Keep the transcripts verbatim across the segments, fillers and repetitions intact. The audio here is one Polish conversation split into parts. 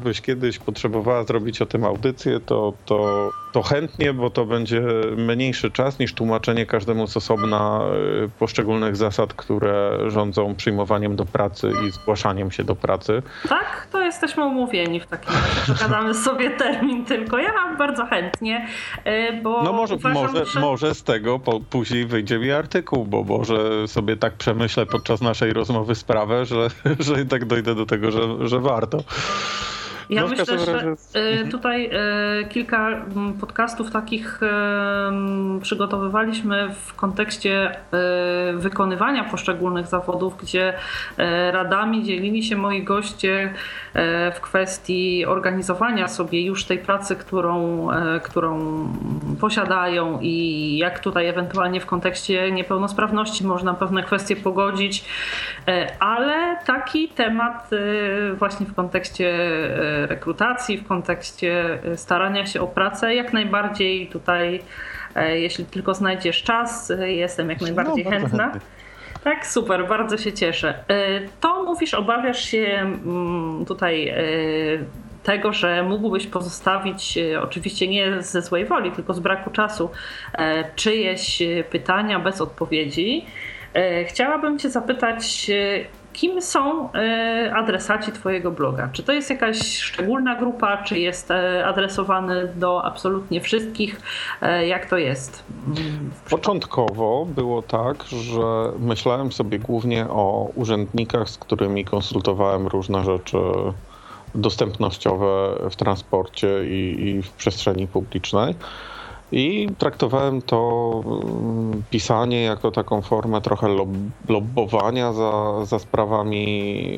jakbyś kiedyś potrzebowała zrobić o tym audycję, to, to, to chętnie, bo to będzie mniejszy czas niż tłumaczenie każdemu z osobna poszczególnych zasad, które rządzą przyjmowaniem do pracy i zgłaszaniem się do pracy. Tak, to jesteśmy umówieni w takim razie. Przegadamy sobie termin tylko. Ja mam bardzo chętnie, bo No może, uważam, może, że... może z tego po, później wyjdzie mi artykuł, bo może sobie tak przemyślę podczas naszej rozmowy sprawę, że, że i tak dojdę do tego, że, że warto. Ja no, myślę, razie... że tutaj kilka podcastów takich przygotowywaliśmy w kontekście wykonywania poszczególnych zawodów, gdzie radami dzielili się moi goście w kwestii organizowania sobie już tej pracy, którą, którą posiadają i jak tutaj ewentualnie w kontekście niepełnosprawności można pewne kwestie pogodzić, ale taki temat właśnie w kontekście rekrutacji, w kontekście starania się o pracę, jak najbardziej tutaj, jeśli tylko znajdziesz czas, jestem jak najbardziej no, chętna. Chętnie. Tak, super, bardzo się cieszę. To mówisz, obawiasz się tutaj tego, że mógłbyś pozostawić, oczywiście nie ze złej woli, tylko z braku czasu, czyjeś pytania bez odpowiedzi. Chciałabym cię zapytać, kim są adresaci twojego bloga? Czy to jest jakaś szczególna grupa, czy jest adresowany do absolutnie wszystkich? Jak to jest? Początkowo było tak, że myślałem sobie głównie o urzędnikach, z którymi konsultowałem różne rzeczy dostępnościowe w transporcie i, i w przestrzeni publicznej. I traktowałem to pisanie jako taką formę trochę lob, lobbowania za, za sprawami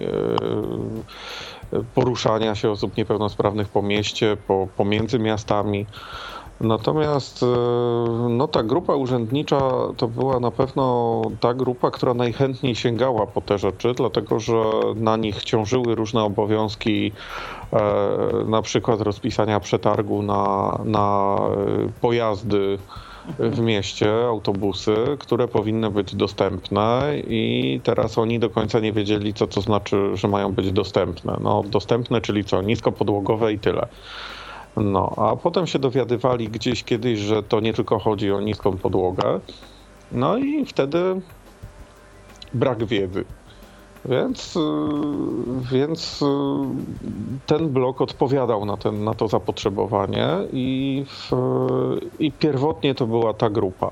poruszania się osób niepełnosprawnych po mieście, po, pomiędzy miastami. Natomiast no, ta grupa urzędnicza to była na pewno ta grupa, która najchętniej sięgała po te rzeczy, dlatego że na nich ciążyły różne obowiązki, e, na przykład rozpisania przetargu na, na pojazdy w mieście, autobusy, które powinny być dostępne i teraz oni do końca nie wiedzieli, co to znaczy, że mają być dostępne. No, dostępne, czyli co? Niskopodłogowe i tyle. No, a potem się dowiadywali gdzieś kiedyś, że to nie tylko chodzi o niską podłogę. No i wtedy brak wiedzy. Więc, więc ten blog odpowiadał na, ten, na to zapotrzebowanie i, w, i pierwotnie to była ta grupa.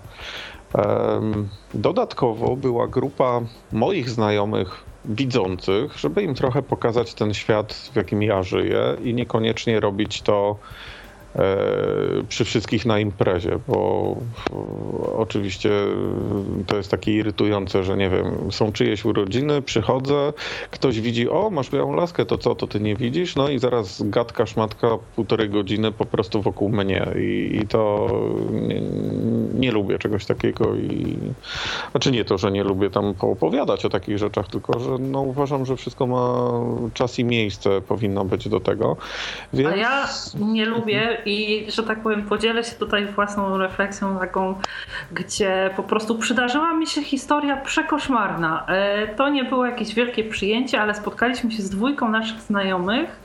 Dodatkowo była grupa moich znajomych widzących, żeby im trochę pokazać ten świat, w jakim ja żyję i niekoniecznie robić to e, przy wszystkich na imprezie, bo e, oczywiście to jest takie irytujące, że nie wiem, są czyjeś urodziny, przychodzę, ktoś widzi, o masz białą laskę, to co, to ty nie widzisz? No i zaraz gadka, szmatka, półtorej godziny po prostu wokół mnie i, i to nie, nie lubię czegoś takiego i znaczy nie to, że nie lubię tam poopowiadać o takich rzeczach, tylko że no, uważam, że wszystko ma czas i miejsce, powinno być do tego. Więc... A ja nie lubię i, że tak powiem, podzielę się tutaj własną refleksją taką, gdzie po prostu przydarzyła mi się historia przekoszmarna. To nie było jakieś wielkie przyjęcie, ale spotkaliśmy się z dwójką naszych znajomych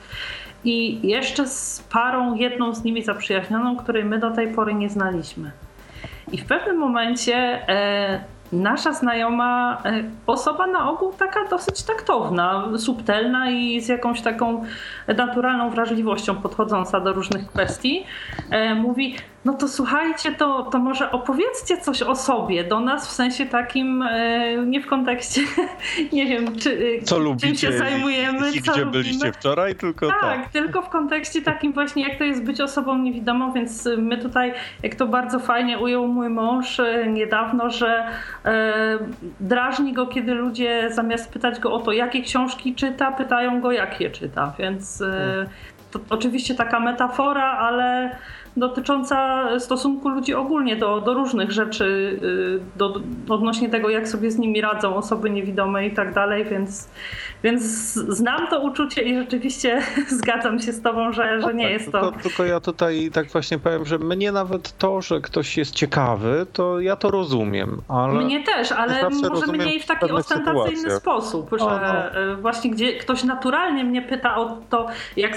i jeszcze z parą, jedną z nimi zaprzyjaźnioną, której my do tej pory nie znaliśmy. I w pewnym momencie e, nasza znajoma, e, osoba na ogół taka dosyć taktowna, subtelna i z jakąś taką naturalną wrażliwością podchodząca do różnych kwestii, e, mówi, no to słuchajcie, to, to może opowiedzcie coś o sobie do nas, w sensie takim, e, nie w kontekście, nie wiem, czy, co czym lubicie się zajmujemy, i co gdzie lubimy. byliście wczoraj, tylko tak. tak. Tylko w kontekście takim właśnie, jak to jest być osobą niewidomą, więc my tutaj, jak to bardzo fajnie ujął mój mąż niedawno, że e, drażni go, kiedy ludzie zamiast pytać go o to, jakie książki czyta, pytają go, jak je czyta, więc e, to oczywiście taka metafora, ale dotycząca stosunku ludzi ogólnie do, do różnych rzeczy, do, do, odnośnie tego, jak sobie z nimi radzą osoby niewidome i tak dalej, więc, więc znam to uczucie i rzeczywiście zgadzam się z tobą, że, że nie tak, jest to... to... Tylko ja tutaj tak właśnie powiem, że mnie nawet to, że ktoś jest ciekawy, to ja to rozumiem, ale... Mnie też, ale może mniej w taki ostentacyjny sposób, że o, no. właśnie gdzie ktoś naturalnie mnie pyta o to, jak sobie radzę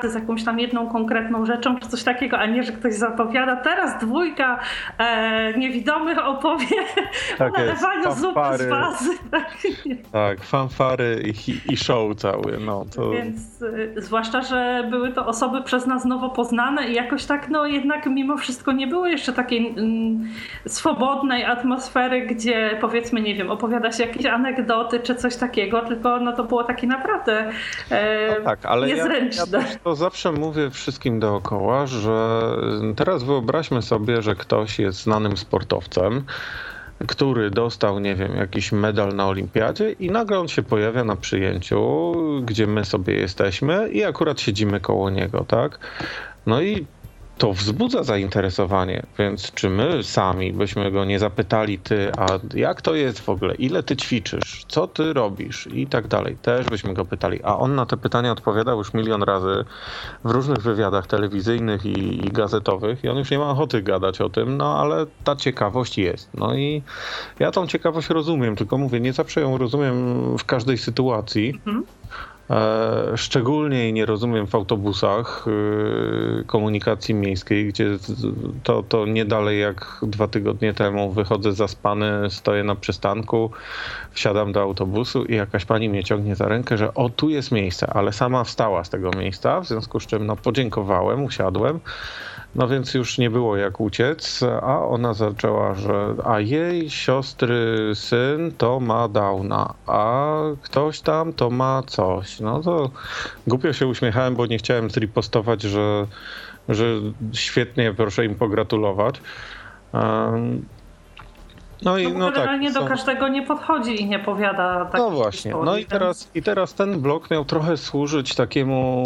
kontakty z jakąś tam jedną konkretną rzeczą, czy coś takiego, a nie, że ktoś zapowiada, teraz dwójka e, niewidomych opowie tak o nalewaniu zupy z wazy. Tak, tak fanfary i, i show cały. No, to... Więc y, zwłaszcza, że były to osoby przez nas nowo poznane i jakoś tak, no jednak mimo wszystko nie było jeszcze takiej mm, swobodnej atmosfery, gdzie powiedzmy, nie wiem, opowiada się jakieś anegdoty czy coś takiego, tylko no to było takie naprawdę e, no tak, ale niezręczne. Ja, ja to zawsze mówię wszystkim dookoła, że teraz wyobraźmy sobie, że ktoś jest znanym sportowcem, który dostał, nie wiem, jakiś medal na olimpiadzie i nagle on się pojawia na przyjęciu, gdzie my sobie jesteśmy i akurat siedzimy koło niego, tak? No i to wzbudza zainteresowanie, więc czy my sami byśmy go nie zapytali, ty, a jak to jest w ogóle, ile ty ćwiczysz, co ty robisz i tak dalej, też byśmy go pytali, a on na te pytania odpowiadał już milion razy w różnych wywiadach telewizyjnych i, i gazetowych i on już nie ma ochoty gadać o tym, no ale ta ciekawość jest. No i ja tą ciekawość rozumiem, tylko mówię, nie zawsze ją rozumiem w każdej sytuacji. Mhm. E, szczególnie jej nie rozumiem w autobusach e, komunikacji miejskiej, gdzie to, to nie dalej jak dwa tygodnie temu wychodzę zaspany, stoję na przystanku, wsiadam do autobusu i jakaś pani mnie ciągnie za rękę, że o, tu jest miejsce, ale sama wstała z tego miejsca, w związku z czym no, podziękowałem, usiadłem. No więc już nie było jak uciec, a ona zaczęła, że a jej siostry syn to ma Downa, a ktoś tam to ma coś. No to głupio się uśmiechałem, bo nie chciałem zripostować, że, że świetnie, proszę im pogratulować. Um, No i no generalnie tak, do każdego nie podchodzi i nie powiada takich No właśnie. Historii, no i teraz, i teraz ten blog miał trochę służyć takiemu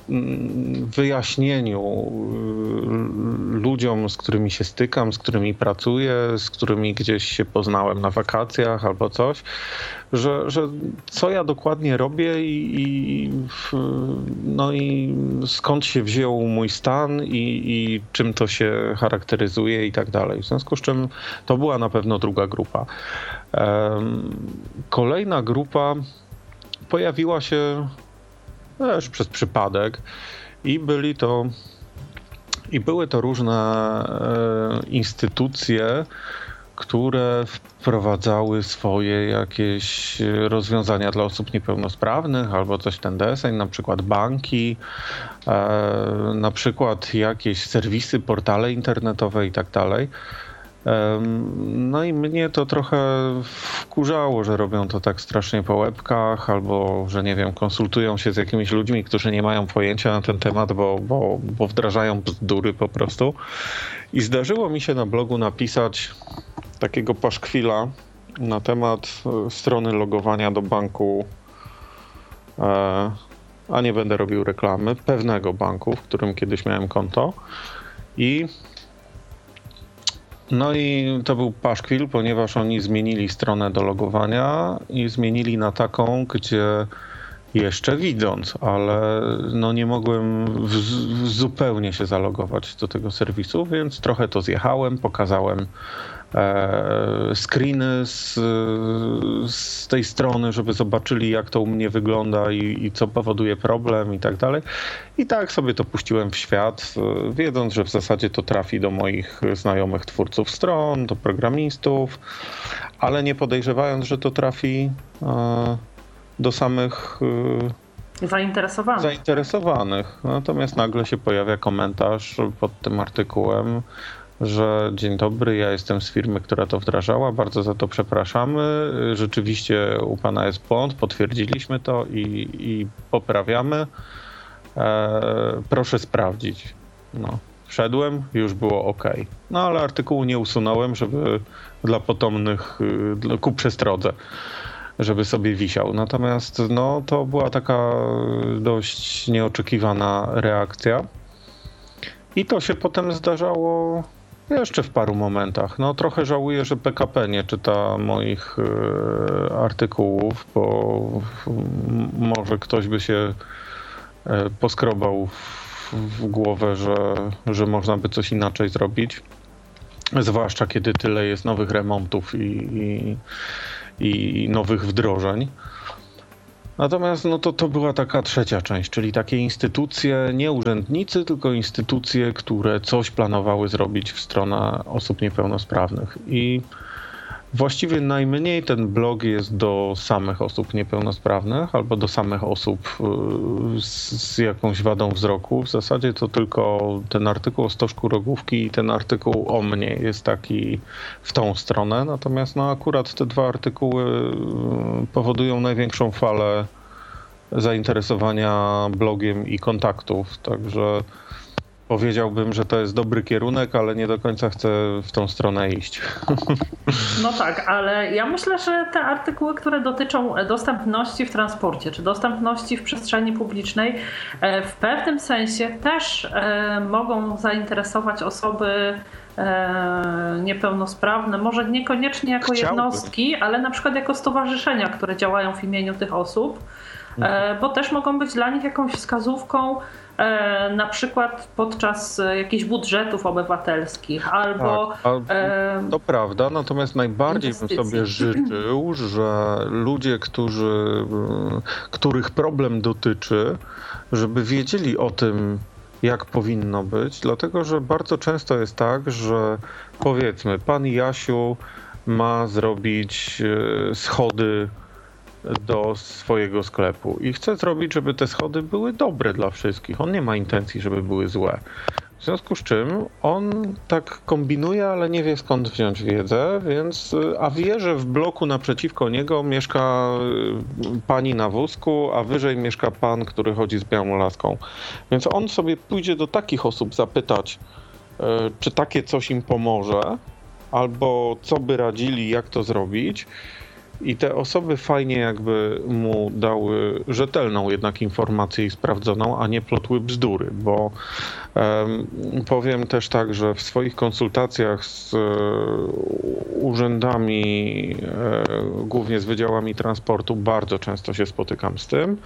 wyjaśnieniu ludziom, z którymi się stykam, z którymi pracuję, z którymi gdzieś się poznałem na wakacjach albo coś, że, że co ja dokładnie robię i, i, no i skąd się wziął mój stan i, i czym to się charakteryzuje i tak dalej. W związku z czym to była na pewno druga grupa. Kolejna grupa pojawiła się też przez przypadek i byli to i były to różne instytucje, które wprowadzały swoje jakieś rozwiązania dla osób niepełnosprawnych albo coś ten deseń, na przykład banki, e, na przykład jakieś serwisy, portale internetowe i tak dalej. No i mnie to trochę wkurzało, że robią to tak strasznie po łebkach albo, że nie wiem, konsultują się z jakimiś ludźmi, którzy nie mają pojęcia na ten temat, bo, bo, bo wdrażają bzdury po prostu. I zdarzyło mi się na blogu napisać takiego paszkwila na temat strony logowania do banku, a nie będę robił reklamy, pewnego banku, w którym kiedyś miałem konto. I no i to był paszkwil, ponieważ oni zmienili stronę do logowania i zmienili na taką, gdzie jeszcze widząc, ale no nie mogłem w, w zupełnie się zalogować do tego serwisu, więc trochę to zjechałem, pokazałem e, screeny z, z tej strony, żeby zobaczyli, jak to u mnie wygląda i, i co powoduje problem i tak dalej. I tak sobie to puściłem w świat, wiedząc, że w zasadzie to trafi do moich znajomych twórców stron, do programistów, ale nie podejrzewając, że to trafi e, do samych zainteresowanych. zainteresowanych. Natomiast nagle się pojawia komentarz pod tym artykułem, że dzień dobry, ja jestem z firmy, która to wdrażała, bardzo za to przepraszamy. Rzeczywiście u pana jest błąd, potwierdziliśmy to i, i poprawiamy. E, proszę sprawdzić. No. Wszedłem, już było ok. No ale artykułu nie usunąłem, żeby dla potomnych dla, ku przestrodze, żeby sobie wisiał. Natomiast no, to była taka dość nieoczekiwana reakcja. I to się potem zdarzało jeszcze w paru momentach. No trochę żałuję, że P K P nie czyta moich y, artykułów, bo może ktoś by się y, poskrobał w, w głowę, że, że można by coś inaczej zrobić. Zwłaszcza kiedy tyle jest nowych remontów i, i i nowych wdrożeń. Natomiast no to, to była taka trzecia część, czyli takie instytucje, nie urzędnicy, tylko instytucje, które coś planowały zrobić w stronę osób niepełnosprawnych. I właściwie najmniej ten blog jest do samych osób niepełnosprawnych albo do samych osób z, z jakąś wadą wzroku. W zasadzie to tylko ten artykuł o Stożku Rogówki i ten artykuł o mnie jest taki w tą stronę. Natomiast no akurat te dwa artykuły powodują największą falę zainteresowania blogiem i kontaktów. Także powiedziałbym, że to jest dobry kierunek, ale nie do końca chcę w tą stronę iść. No tak, ale ja myślę, że te artykuły, które dotyczą dostępności w transporcie, czy dostępności w przestrzeni publicznej, w pewnym sensie też mogą zainteresować osoby niepełnosprawne, może niekoniecznie jako Chciałbym. jednostki, ale na przykład jako stowarzyszenia, które działają w imieniu tych osób, bo też mogą być dla nich jakąś wskazówką, na przykład podczas jakichś budżetów obywatelskich albo... Tak, to prawda, natomiast najbardziej inwestycji. bym sobie życzył, że ludzie, którzy, których problem dotyczy, żeby wiedzieli o tym, jak powinno być, dlatego że bardzo często jest tak, że powiedzmy, pan Jasiu ma zrobić schody do swojego sklepu i chce zrobić, żeby te schody były dobre dla wszystkich. On nie ma intencji, żeby były złe. W związku z czym on tak kombinuje, ale nie wie skąd wziąć wiedzę, więc, a wie, że w bloku naprzeciwko niego mieszka pani na wózku, a wyżej mieszka pan, który chodzi z białą laską. Więc on sobie pójdzie do takich osób zapytać, czy takie coś im pomoże, albo co by radzili, jak to zrobić. I te osoby fajnie jakby mu dały rzetelną jednak informację i sprawdzoną, a nie plotły bzdury, bo um, powiem też tak, że w swoich konsultacjach z e, urzędami, e, głównie z wydziałami transportu, bardzo często się spotykam z tym,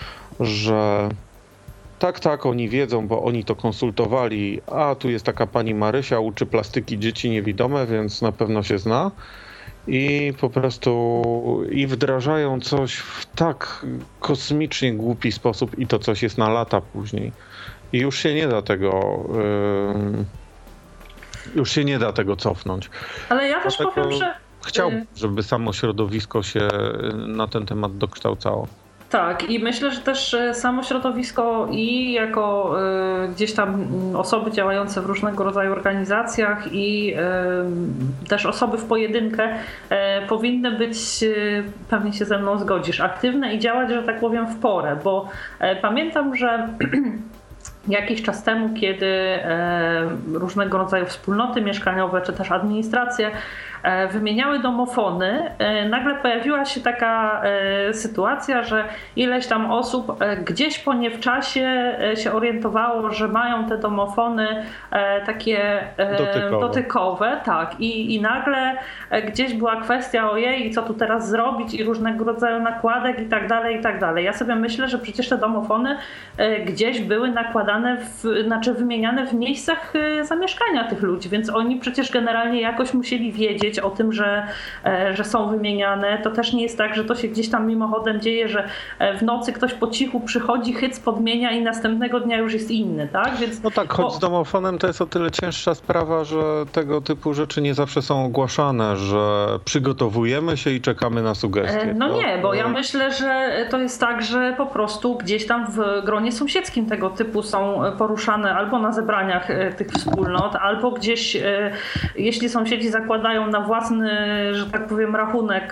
że tak, tak, oni wiedzą, bo oni to konsultowali, a tu jest taka pani Marysia, uczy plastyki dzieci niewidome, więc na pewno się zna. I po prostu i wdrażają coś w tak kosmicznie głupi sposób i to coś jest na lata później. I już się nie da tego yy, już się nie da tego cofnąć. Ale ja też Dlatego powiem, że... chciałbym, żeby samo środowisko się na ten temat dokształcało. Tak, i myślę, że też samo środowisko i jako y, gdzieś tam osoby działające w różnego rodzaju organizacjach i y, też osoby w pojedynkę y, powinny być, y, pewnie się ze mną zgodzisz, aktywne i działać, że tak powiem, w porę, bo y, pamiętam, że jakiś czas temu, kiedy e, różnego rodzaju wspólnoty mieszkaniowe czy też administracje e, wymieniały domofony, e, nagle pojawiła się taka e, sytuacja, że ileś tam osób e, gdzieś po niewczasie e, się orientowało, że mają te domofony e, takie e, dotykowe. dotykowe, tak, i, i nagle e, gdzieś była kwestia ojej, co tu teraz zrobić i różnego rodzaju nakładek i tak dalej, i tak dalej. Ja sobie myślę, że przecież te domofony e, gdzieś były nakładane W, znaczy wymieniane w miejscach zamieszkania tych ludzi, więc oni przecież generalnie jakoś musieli wiedzieć o tym, że, że są wymieniane. To też nie jest tak, że to się gdzieś tam mimochodem dzieje, że w nocy ktoś po cichu przychodzi, hyc podmienia i następnego dnia już jest inny, tak? Więc, no tak, choć bo... z domofonem to jest o tyle cięższa sprawa, że tego typu rzeczy nie zawsze są ogłaszane, że przygotowujemy się i czekamy na sugestie. No to, nie, bo to... ja myślę, że to jest tak, że po prostu gdzieś tam w gronie sąsiedzkim tego typu są poruszane albo na zebraniach tych wspólnot, albo gdzieś, jeśli sąsiedzi zakładają na własny, że tak powiem, rachunek,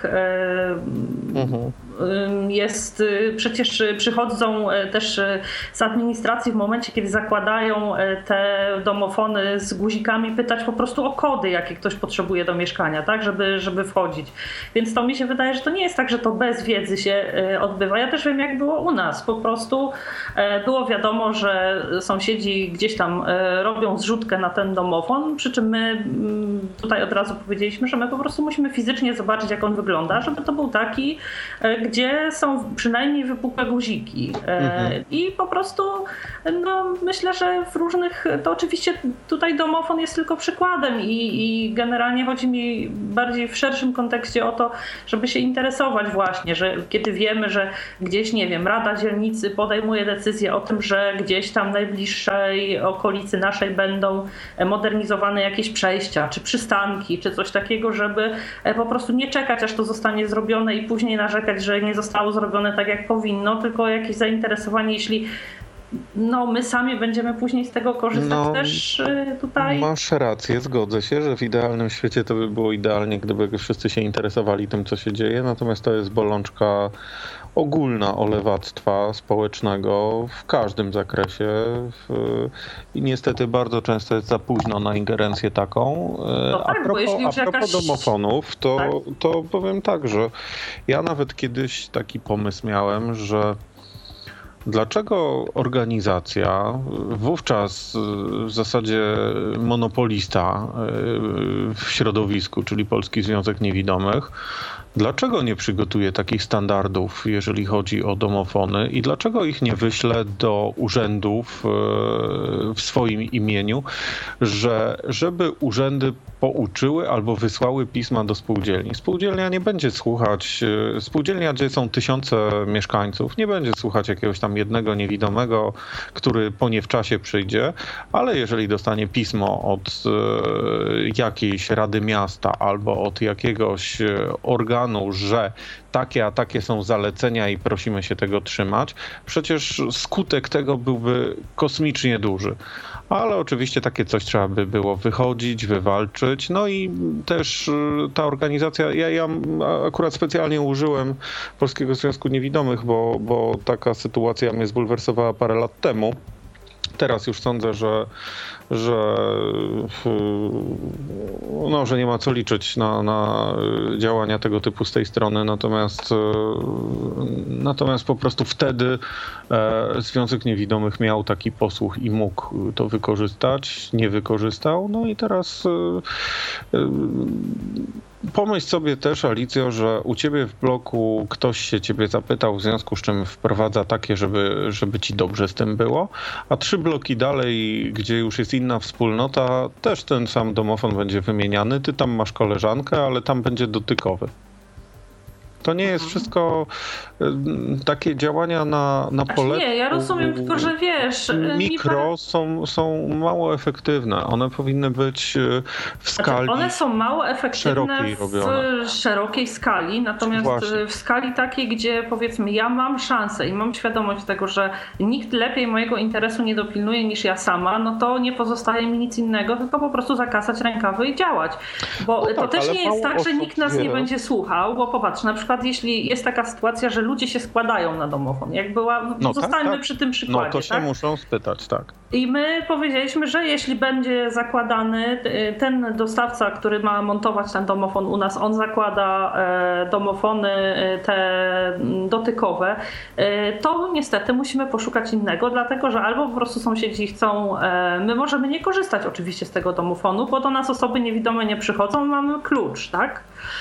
mhm. jest, przecież przychodzą też z administracji w momencie, kiedy zakładają te domofony z guzikami, pytać po prostu o kody, jakie ktoś potrzebuje do mieszkania, tak, żeby, żeby wchodzić. Więc to mi się wydaje, że to nie jest tak, że to bez wiedzy się odbywa. Ja też wiem, jak było u nas. Po prostu było wiadomo, że sąsiedzi gdzieś tam robią zrzutkę na ten domofon, przy czym my tutaj od razu powiedzieliśmy, że my po prostu musimy fizycznie zobaczyć, jak on wygląda, żeby to był taki, gdzie są przynajmniej wypukłe guziki. Mhm. I po prostu no, myślę, że w różnych, to oczywiście tutaj domofon jest tylko przykładem i, i generalnie chodzi mi bardziej w szerszym kontekście o to, żeby się interesować właśnie, że kiedy wiemy, że gdzieś, nie wiem, Rada Dzielnicy podejmuje decyzję o tym, że gdzieś tam w najbliższej okolicy naszej będą modernizowane jakieś przejścia, czy przystanki, czy coś takiego, żeby po prostu nie czekać, aż to zostanie zrobione i później narzekać, że nie zostało zrobione tak, jak powinno, tylko jakieś zainteresowanie, jeśli no my sami będziemy później z tego korzystać no, też tutaj. Masz rację, zgodzę się, że w idealnym świecie to by było idealnie, gdyby wszyscy się interesowali tym, co się dzieje, natomiast to jest bolączka ogólna olewactwa społecznego w każdym zakresie i niestety bardzo często jest za późno na ingerencję taką. No tak, a propos, a propos jakaś... domofonów, to, tak? to powiem tak, że ja nawet kiedyś taki pomysł miałem, że dlaczego organizacja, wówczas w zasadzie monopolista w środowisku, czyli Polski Związek Niewidomych, dlaczego nie przygotuje takich standardów, jeżeli chodzi o domofony i dlaczego ich nie wyśle do urzędów w swoim imieniu, że żeby urzędy pouczyły albo wysłały pisma do spółdzielni. Spółdzielnia nie będzie słuchać, spółdzielnia, gdzie są tysiące mieszkańców, nie będzie słuchać jakiegoś tam jednego niewidomego, który po nie w czasie przyjdzie, ale jeżeli dostanie pismo od jakiejś rady miasta albo od jakiegoś organu, że takie a takie są zalecenia i prosimy się tego trzymać, przecież skutek tego byłby kosmicznie duży. Ale oczywiście takie coś trzeba by było wychodzić, wywalczyć. No i też ta organizacja, ja, ja akurat specjalnie użyłem Polskiego Związku Niewidomych, bo, bo taka sytuacja mnie zbulwersowała parę lat temu. Teraz już sądzę, że, że, no, że nie ma co liczyć na, na działania tego typu z tej strony, natomiast, natomiast po prostu wtedy Związek Niewidomych miał taki posłuch i mógł to wykorzystać, nie wykorzystał, no i teraz pomyśl sobie też, Alicjo, że u ciebie w bloku ktoś się ciebie zapytał, w związku z czym wprowadza takie, żeby, żeby ci dobrze z tym było, a trzy bloki dalej, gdzie już jest inna wspólnota, też ten sam domofon będzie wymieniany. Ty tam masz koleżankę, ale tam będzie dotykowy. To nie jest wszystko takie działania na, na pole. Nie, ja rozumiem, tylko że wiesz... Mikro mi... są, są mało efektywne. One powinny być w skali znaczy, one są mało efektywne w szerokiej skali, natomiast Właśnie. w skali takiej, gdzie powiedzmy ja mam szansę i mam świadomość tego, że nikt lepiej mojego interesu nie dopilnuje niż ja sama, no to nie pozostaje mi nic innego, tylko po prostu zakasać rękawy i działać. Bo no to tak, też nie jest tak, że nikt nas wie. nie będzie słuchał, bo popatrz, na przykład jeśli jest taka sytuacja, że ludzie się składają na domofon, jak była, no zostańmy tak, tak. przy tym przykładzie. No to się tak? muszą spytać, tak. I my powiedzieliśmy, że jeśli będzie zakładany ten dostawca, który ma montować ten domofon u nas, on zakłada domofony te dotykowe, to niestety musimy poszukać innego, dlatego że albo po prostu sąsiedzi chcą, my możemy nie korzystać oczywiście z tego domofonu, bo do nas osoby niewidome nie przychodzą, mamy klucz, tak?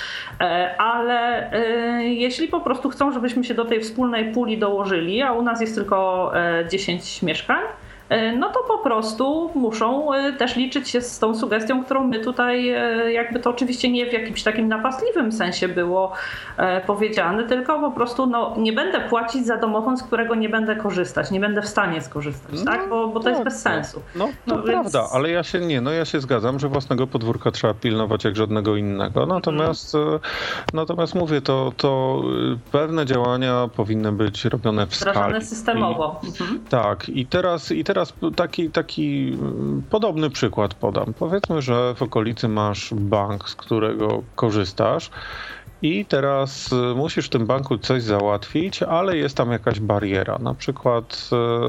Ale jeśli po prostu chcą, żebyśmy się do tej wspólnej puli dołożyli, a u nas jest tylko dziesięć mieszkań, no to po prostu muszą też liczyć się z tą sugestią, którą my tutaj, jakby to oczywiście nie w jakimś takim napastliwym sensie było powiedziane, tylko po prostu no, nie będę płacić za domofon, z którego nie będę korzystać, nie będę w stanie skorzystać, no, tak? Bo, bo to tak, jest bez sensu. No, no to no, prawda, więc... ale ja się nie, no ja się zgadzam, że własnego podwórka trzeba pilnować jak żadnego innego, natomiast, hmm. natomiast mówię, to, to pewne działania powinny być robione w Wdrażane skali. systemowo. I, mhm. Tak, i teraz, i teraz Taki, taki podobny przykład podam. Powiedzmy, że w okolicy masz bank, z którego korzystasz i teraz musisz w tym banku coś załatwić, ale jest tam jakaś bariera. Na przykład,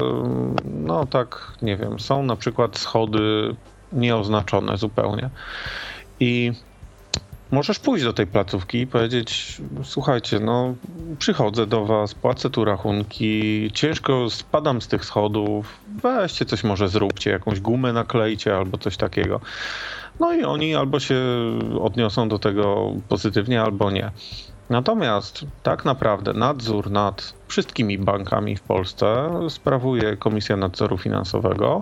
no tak, nie wiem, są na przykład schody nieoznaczone zupełnie. I możesz pójść do tej placówki i powiedzieć, słuchajcie, no przychodzę do was, płacę tu rachunki, ciężko spadam z tych schodów, weźcie coś może zróbcie, jakąś gumę naklejcie albo coś takiego. No i oni albo się odniosą do tego pozytywnie, albo nie. Natomiast tak naprawdę nadzór nad wszystkimi bankami w Polsce sprawuje Komisja Nadzoru Finansowego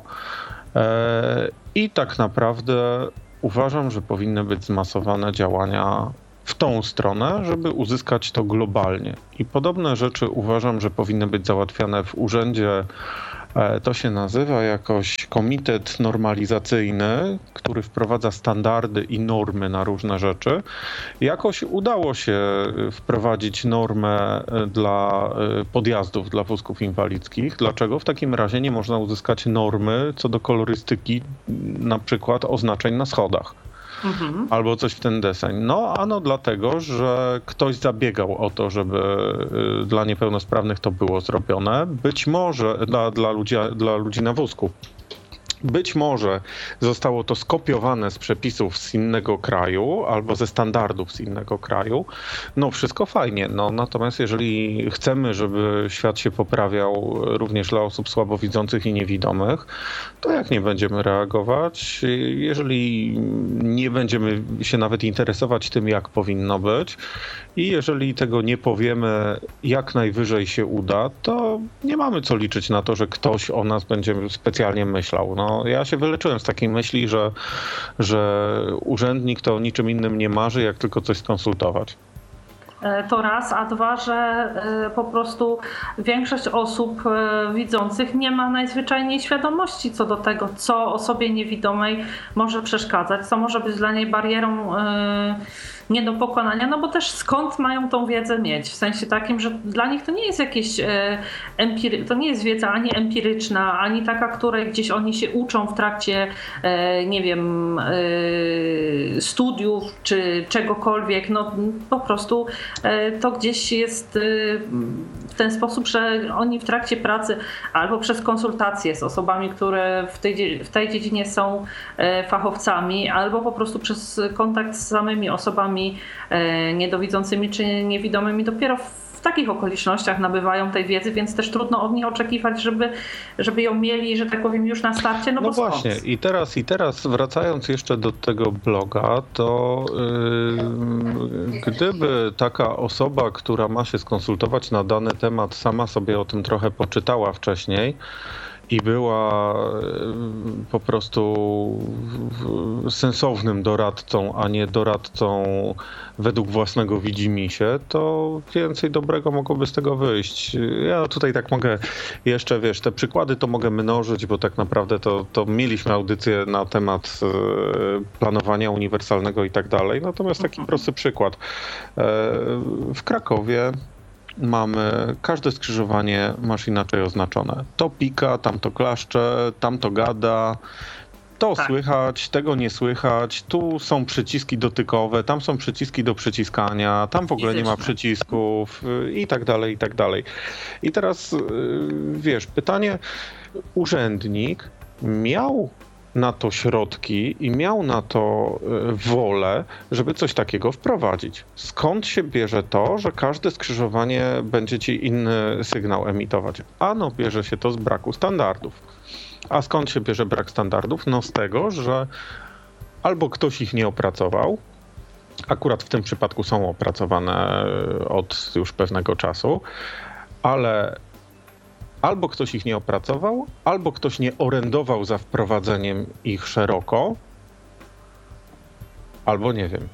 i tak naprawdę uważam, że powinny być zmasowane działania w tą stronę, żeby uzyskać to globalnie. I podobne rzeczy uważam, że powinny być załatwiane w urzędzie. To się nazywa jakoś komitet normalizacyjny, który wprowadza standardy i normy na różne rzeczy. Jakoś udało się wprowadzić normę dla podjazdów, dla wózków inwalidzkich. Dlaczego w takim razie nie można uzyskać normy co do kolorystyki, na przykład oznaczeń na schodach? Mhm. Albo coś w ten deseń. No, ano dlatego, że ktoś zabiegał o to, żeby dla niepełnosprawnych to było zrobione. Być może dla, dla, ludzi, dla ludzi na wózku. Być może zostało to skopiowane z przepisów z innego kraju albo ze standardów z innego kraju. No wszystko fajnie, no natomiast jeżeli chcemy, żeby świat się poprawiał również dla osób słabowidzących i niewidomych, to jak nie będziemy reagować? Jeżeli nie będziemy się nawet interesować tym, jak powinno być i jeżeli tego nie powiemy, jak najwyżej się uda, to nie mamy co liczyć na to, że ktoś o nas będzie specjalnie myślał. No, ja się wyleczyłem z takiej myśli, że, że urzędnik to o niczym innym nie marzy, jak tylko coś skonsultować. To raz, a dwa, że po prostu większość osób widzących nie ma najzwyczajniej świadomości co do tego, co osobie niewidomej może przeszkadzać, co może być dla niej barierą nie do pokonania, no bo też skąd mają tą wiedzę mieć? W sensie takim, że dla nich to nie jest jakieś empiry, to nie jest wiedza ani empiryczna, ani taka, której gdzieś oni się uczą w trakcie, nie wiem, studiów czy czegokolwiek. No po prostu to gdzieś jest w ten sposób, że oni w trakcie pracy albo przez konsultacje z osobami, które w tej, w tej dziedzinie są fachowcami, albo po prostu przez kontakt z samymi osobami niedowidzącymi czy niewidomymi dopiero w takich okolicznościach nabywają tej wiedzy, więc też trudno od nich oczekiwać, żeby, żeby ją mieli, że tak powiem, już na starcie. No, no bo właśnie skąd? I teraz, i teraz wracając jeszcze do tego bloga, to yy, gdyby taka osoba, która ma się skonsultować na dany temat, sama sobie o tym trochę poczytała wcześniej, i była po prostu sensownym doradcą, a nie doradcą według własnego widzimisię, to więcej dobrego mogłoby z tego wyjść. Ja tutaj tak mogę jeszcze, wiesz, te przykłady to mogę mnożyć, bo tak naprawdę to, to mieliśmy audycję na temat planowania uniwersalnego i tak dalej. Natomiast taki prosty przykład. W Krakowie mamy, każde skrzyżowanie masz inaczej oznaczone. To pika, tamto klaszcze, tamto gada, to tak. Słychać, tego nie słychać, tu są przyciski dotykowe, tam są przyciski do przyciskania, tam w ogóle Fizyczne. Nie ma przycisków i tak dalej, i tak dalej. I teraz, wiesz, pytanie, urzędnik miał na to środki i miał na to wolę, żeby coś takiego wprowadzić. Skąd się bierze to, że każde skrzyżowanie będzie ci inny sygnał emitować? Ano bierze się to z braku standardów. A skąd się bierze brak standardów? No z tego, że albo ktoś ich nie opracował, akurat w tym przypadku są opracowane od już pewnego czasu, ale albo ktoś ich nie opracował, albo ktoś nie orędował za wprowadzeniem ich szeroko, albo nie wiem.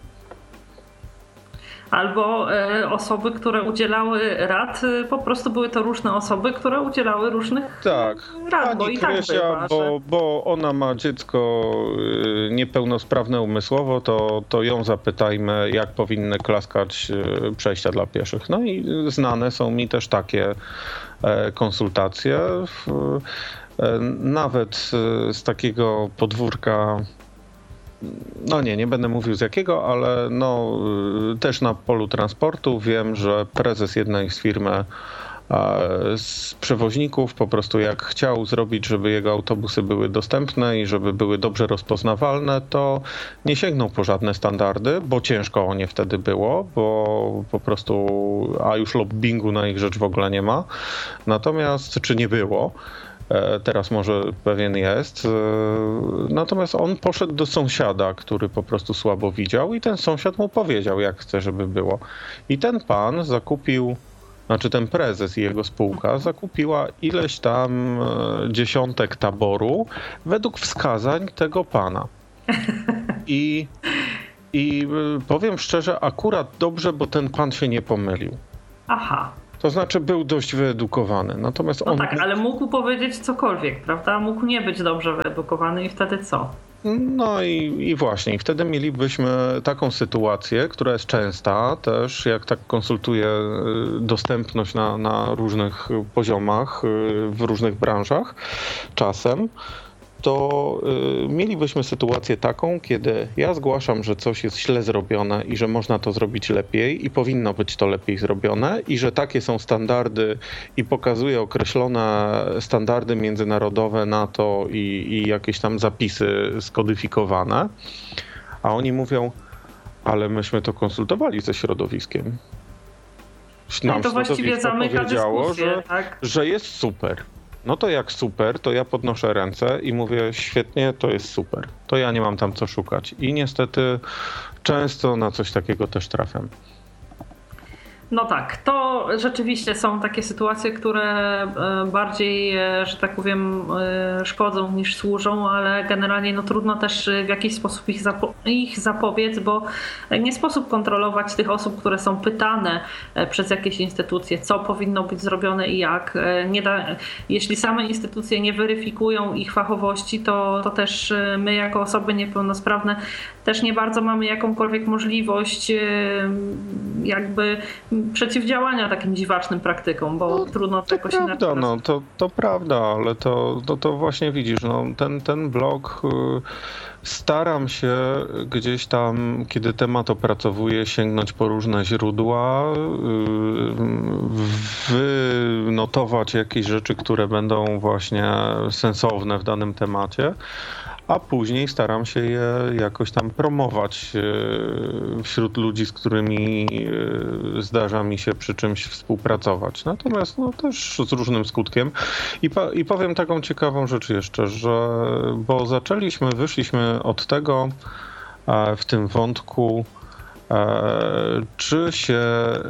Albo e, osoby, które udzielały rad, e, po prostu były to różne osoby, które udzielały różnych tak. rad. Pani bo i Krysia, tak bywa, bo, że... bo ona ma dziecko y, niepełnosprawne umysłowo, to, to ją zapytajmy, jak powinny klaskać y, przejścia dla pieszych. No i znane są mi też takie e, konsultacje. W, e, nawet e, z takiego podwórka, no nie, nie będę mówił z jakiego, ale no też na polu transportu wiem, że prezes jednej z firmy z przewoźników po prostu jak chciał zrobić, żeby jego autobusy były dostępne i żeby były dobrze rozpoznawalne, to nie sięgnął po żadne standardy, bo ciężko o nie wtedy było, bo po prostu, a już lobbingu na ich rzecz w ogóle nie ma. Natomiast, czy nie było? Teraz może pewien jest. Natomiast on poszedł do sąsiada, który po prostu słabo widział i ten sąsiad mu powiedział, jak chce, żeby było. I ten pan zakupił, znaczy ten prezes i jego spółka zakupiła ileś tam dziesiątek taboru według wskazań tego pana. I, i powiem szczerze, akurat dobrze, bo ten pan się nie pomylił. Aha. To znaczy był dość wyedukowany. Natomiast no on... tak, ale mógł powiedzieć cokolwiek, prawda? Mógł nie być dobrze wyedukowany i wtedy co? No i, i właśnie, i wtedy mielibyśmy taką sytuację, która jest częsta też, jak tak konsultuję dostępność na, na różnych poziomach, w różnych branżach czasem, to y, mielibyśmy sytuację taką, kiedy ja zgłaszam, że coś jest źle zrobione i że można to zrobić lepiej i powinno być to lepiej zrobione i że takie są standardy i pokazuję określone standardy międzynarodowe na to i, i jakieś tam zapisy skodyfikowane, a oni mówią, ale myśmy to konsultowali ze środowiskiem. Nam to właściwie zamyka dyskusję, że, tak? że jest super. No to jak super, to ja podnoszę ręce i mówię, świetnie, to jest super. To ja nie mam tam co szukać. I niestety często na coś takiego też trafiam. No tak, to rzeczywiście są takie sytuacje, które bardziej, że tak powiem, szkodzą niż służą, ale generalnie no trudno też w jakiś sposób ich, zapo- ich zapobiec, bo nie sposób kontrolować tych osób, które są pytane przez jakieś instytucje, co powinno być zrobione i jak. Nie da, jeśli same instytucje nie weryfikują ich fachowości, to, to też my jako osoby niepełnosprawne też nie bardzo mamy jakąkolwiek możliwość jakby przeciwdziałania takim dziwacznym praktykom, bo no, trudno to jakoś prawda, inaczej. No, to, to prawda, ale to, to, to właśnie widzisz, no, ten, ten blog y, staram się gdzieś tam, kiedy temat opracowuję, sięgnąć po różne źródła, y, wynotować jakieś rzeczy, które będą właśnie sensowne w danym temacie, a później staram się je jakoś tam promować wśród ludzi, z którymi zdarza mi się przy czymś współpracować. Natomiast no, też z różnym skutkiem. I, po, I powiem taką ciekawą rzecz jeszcze, że bo zaczęliśmy, wyszliśmy od tego w tym wątku, czy się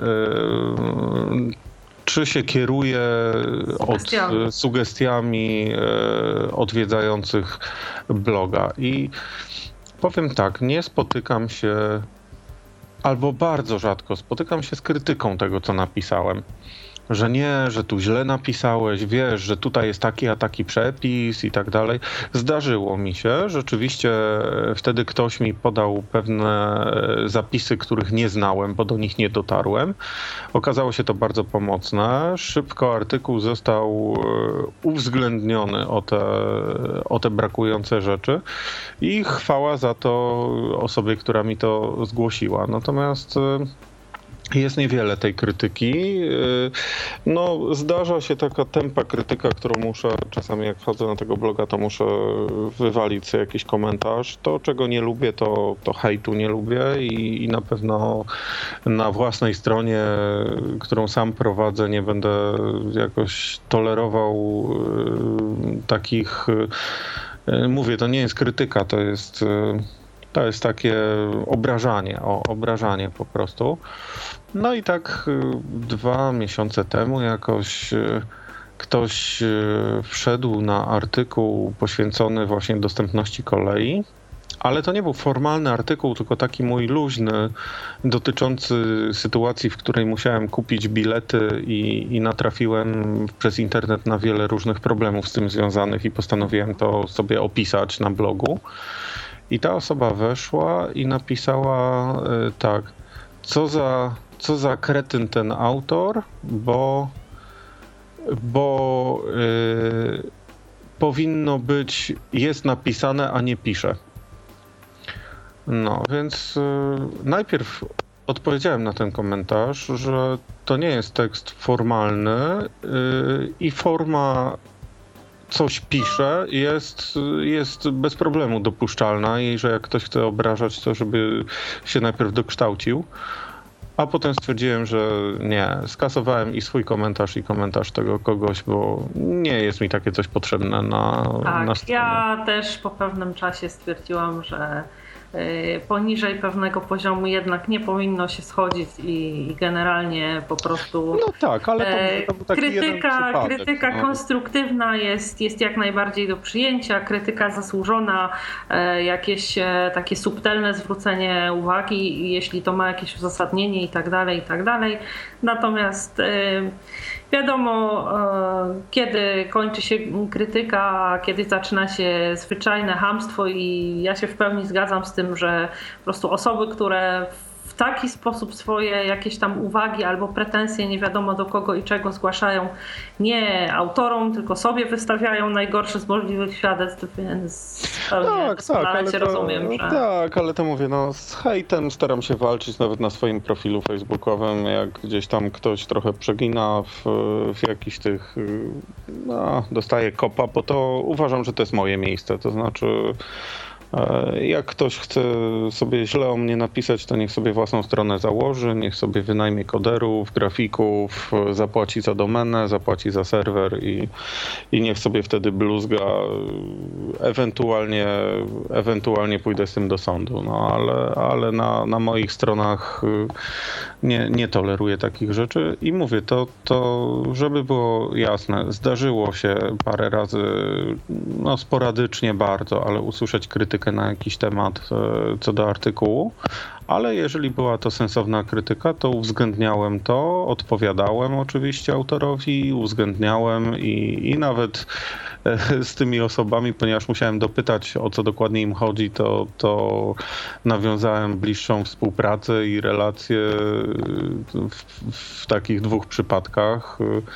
czy się kieruje sugestiami. od sugestiami odwiedzających bloga. I powiem tak, nie spotykam się, albo bardzo rzadko spotykam się z krytyką tego, co napisałem. Że nie, że tu źle napisałeś, wiesz, że tutaj jest taki a taki przepis i tak dalej. Zdarzyło mi się, rzeczywiście wtedy ktoś mi podał pewne zapisy, których nie znałem, bo do nich nie dotarłem. Okazało się to bardzo pomocne. Szybko artykuł został uwzględniony o te, o te brakujące rzeczy i chwała za to osobie, która mi to zgłosiła. Natomiast jest niewiele tej krytyki. No, zdarza się taka tempa krytyka, którą muszę, czasami jak wchodzę na tego bloga, to muszę wywalić sobie jakiś komentarz. To, czego nie lubię, to, to hejtu nie lubię i, i na pewno na własnej stronie, którą sam prowadzę, nie będę jakoś tolerował takich, mówię, to nie jest krytyka, to jest... To jest takie obrażanie, o, obrażanie po prostu. No i tak dwa miesiące temu jakoś ktoś wszedł na artykuł poświęcony właśnie dostępności kolei, ale to nie był formalny artykuł, tylko taki mój luźny, dotyczący sytuacji, w której musiałem kupić bilety i, i natrafiłem przez internet na wiele różnych problemów z tym związanych i postanowiłem to sobie opisać na blogu. I ta osoba weszła i napisała y, tak, co za, co za kretyn ten autor, bo, bo y, powinno być, jest napisane, a nie pisze. No, więc y, najpierw odpowiedziałem na ten komentarz, że to nie jest tekst formalny y, i forma coś pisze, jest, jest bez problemu dopuszczalna i że jak ktoś chce obrażać, to żeby się najpierw dokształcił. a potem stwierdziłem, że nie, skasowałem i swój komentarz, i komentarz tego kogoś, bo nie jest mi takie coś potrzebne na, tak, na stronie. Ja też po pewnym czasie stwierdziłam, że poniżej pewnego poziomu jednak nie powinno się schodzić i generalnie po prostu no tak, ale to, to był taki krytyka, krytyka no. konstruktywna jest, jest jak najbardziej do przyjęcia, krytyka zasłużona, jakieś takie subtelne zwrócenie uwagi, jeśli to ma jakieś uzasadnienie i tak dalej, i tak dalej. Natomiast wiadomo, kiedy kończy się krytyka, kiedy zaczyna się zwyczajne chamstwo i ja się w pełni zgadzam z tym, że po prostu osoby, które w taki sposób swoje jakieś tam uwagi albo pretensje nie wiadomo do kogo i czego zgłaszają nie autorom, tylko sobie wystawiają najgorsze z możliwych świadectw, więc tak, tak, ale to, rozumiem, że... tak, ale to mówię, no z hejtem staram się walczyć nawet na swoim profilu facebookowym, jak gdzieś tam ktoś trochę przegina w, w jakichś tych, no, dostaje kopa, bo to uważam, że to jest moje miejsce, to znaczy jak ktoś chce sobie źle o mnie napisać, to niech sobie własną stronę założy, niech sobie wynajmie koderów, grafików, zapłaci za domenę, zapłaci za serwer i, i niech sobie wtedy bluzga, ewentualnie, ewentualnie pójdę z tym do sądu. No ale, ale na, na moich stronach nie, nie toleruję takich rzeczy i mówię, to, to żeby było jasne, zdarzyło się parę razy, no sporadycznie bardzo, ale usłyszeć krytykę na jakiś temat co do artykułu, ale jeżeli była to sensowna krytyka, to uwzględniałem to, odpowiadałem oczywiście autorowi, uwzględniałem i, i nawet z tymi osobami, ponieważ musiałem dopytać, o co dokładnie im chodzi, to, to nawiązałem bliższą współpracę i relacje w, w takich dwóch przypadkach.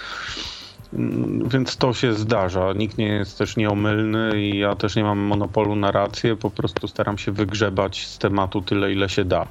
Więc to się zdarza. Nikt nie jest też nieomylny i ja też nie mam monopolu na rację. Po prostu staram się wygrzebać z tematu tyle, ile się da.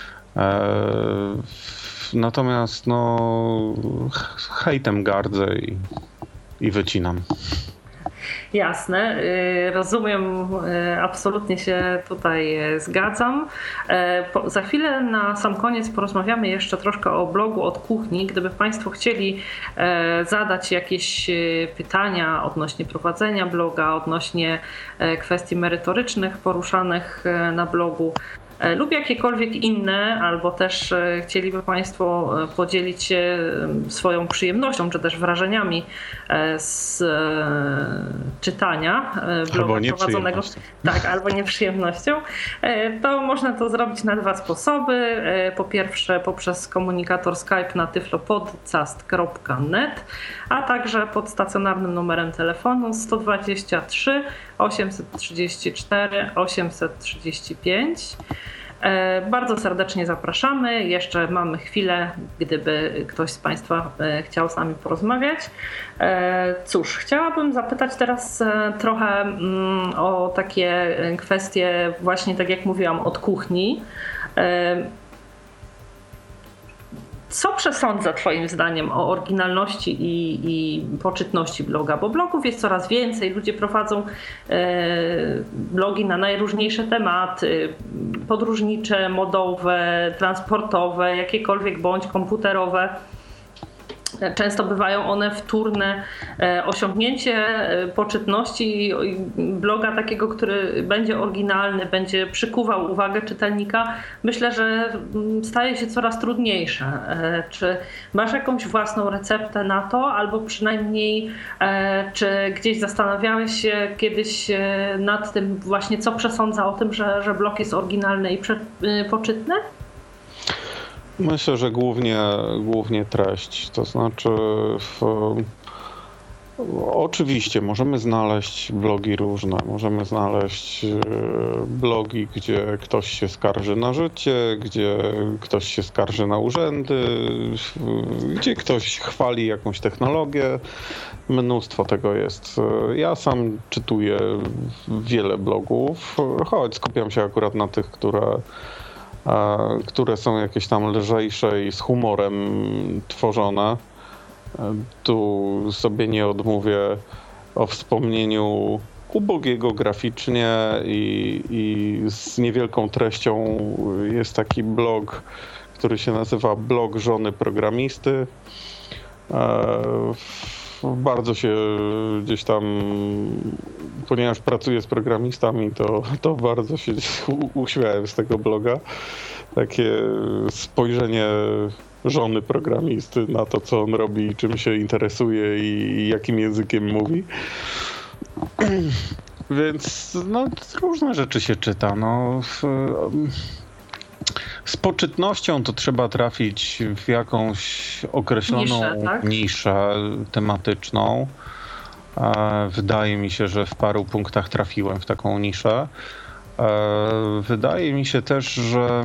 Natomiast no hejtem gardzę i, i wycinam. Jasne, rozumiem, absolutnie się tutaj zgadzam. Za chwilę na sam koniec porozmawiamy jeszcze troszkę o blogu Od Kuchni. Gdyby Państwo chcieli zadać jakieś pytania odnośnie prowadzenia bloga, odnośnie kwestii merytorycznych poruszanych na blogu, lub jakiekolwiek inne, albo też chcieliby Państwo podzielić się swoją przyjemnością, czy też wrażeniami z czytania bloga prowadzonego. Tak, albo nieprzyjemnością. To można to zrobić na dwa sposoby. Po pierwsze poprzez komunikator Skype na tyflopodcast kropka net, a także pod stacjonarnym numerem telefonu sto dwadzieścia trzy osiemset trzydzieści cztery osiemset trzydzieści pięć. Bardzo serdecznie zapraszamy. Jeszcze mamy chwilę, gdyby ktoś z Państwa chciał z nami porozmawiać. Cóż, chciałabym zapytać teraz trochę o takie kwestie, właśnie tak jak mówiłam, od kuchni. Co przesądza Twoim zdaniem o oryginalności i, i poczytności bloga? Bo blogów jest coraz więcej, ludzie prowadzą e, blogi na najróżniejsze tematy, podróżnicze, modowe, transportowe, jakiekolwiek bądź komputerowe. Często bywają one wtórne. Osiągnięcie poczytności bloga takiego, który będzie oryginalny, będzie przykuwał uwagę czytelnika, myślę, że staje się coraz trudniejsze. Czy masz jakąś własną receptę na to, albo przynajmniej czy gdzieś zastanawiałeś się kiedyś nad tym właśnie, co przesądza o tym, że, że blog jest oryginalny i poczytny? Myślę, że głównie, głównie treść, to znaczy w, oczywiście możemy znaleźć blogi różne, możemy znaleźć blogi, gdzie ktoś się skarży na życie, gdzie ktoś się skarży na urzędy, gdzie ktoś chwali jakąś technologię, mnóstwo tego jest. Ja sam czytuję wiele blogów, choć skupiam się akurat na tych, które które są jakieś tam lżejsze i z humorem tworzone. Tu sobie nie odmówię o wspomnieniu ubogiego graficznie i, i z niewielką treścią jest taki blog, który się nazywa Blog Żony Programisty. Bardzo się gdzieś tam, ponieważ pracuję z programistami, to, to bardzo się uśmiałem z tego bloga. Takie spojrzenie żony programisty na to, co on robi, czym się interesuje i jakim językiem mówi. Więc no, różne rzeczy się czyta. No, w, z poczytnością to trzeba trafić w jakąś określoną niszę, tak? niszę tematyczną. Wydaje mi się, że w paru punktach trafiłem w taką niszę. Wydaje mi się też, że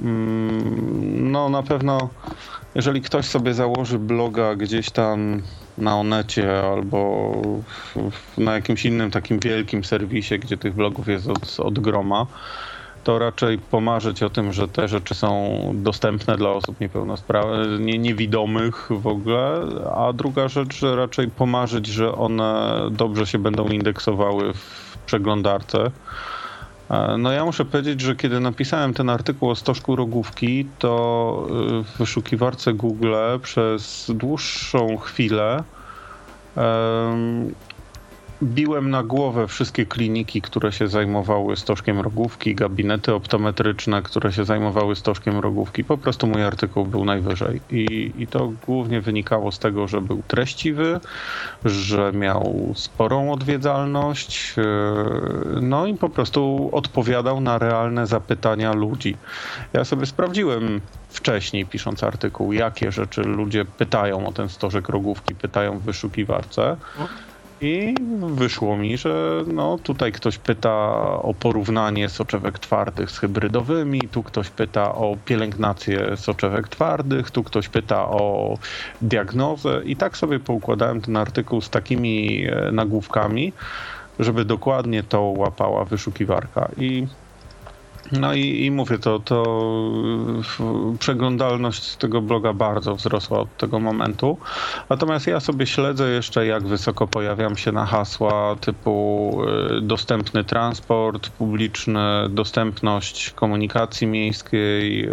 no na pewno jeżeli ktoś sobie założy bloga gdzieś tam na Onecie albo na jakimś innym takim wielkim serwisie, gdzie tych blogów jest od, od groma, to raczej pomarzyć o tym, że te rzeczy są dostępne dla osób niepełnosprawnych, nie, niewidomych w ogóle, a druga rzecz, że raczej pomarzyć, że one dobrze się będą indeksowały w przeglądarce. No ja muszę powiedzieć, że kiedy napisałem ten artykuł o stożku Rogówki, to w wyszukiwarce Google przez dłuższą chwilę um, biłem na głowę wszystkie kliniki, które się zajmowały stożkiem Rogówki, gabinety optometryczne, które się zajmowały stożkiem Rogówki. Po prostu mój artykuł był najwyżej. I, i to głównie wynikało z tego, że był treściwy, że miał sporą odwiedzalność, no i po prostu odpowiadał na realne zapytania ludzi. Ja sobie sprawdziłem wcześniej, pisząc artykuł, jakie rzeczy ludzie pytają o ten stożek Rogówki, pytają w wyszukiwarce. I wyszło mi, że no tutaj ktoś pyta o porównanie soczewek twardych z hybrydowymi, tu ktoś pyta o pielęgnację soczewek twardych, tu ktoś pyta o diagnozę i tak sobie poukładałem ten artykuł z takimi nagłówkami, żeby dokładnie to łapała wyszukiwarka. I No i, i mówię, to, to przeglądalność tego bloga bardzo wzrosła od tego momentu. Natomiast ja sobie śledzę jeszcze, jak wysoko pojawiam się na hasła typu dostępny transport publiczny, dostępność komunikacji miejskiej,